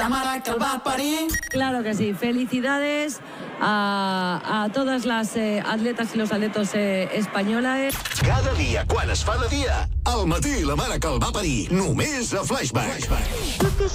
la mare que el va parir. Claro que sí. Felicidades a todas las atletas y los atletos españoles. Cada dia, quan es fa de dia, al matí la mare que el va parir, només a Flashback.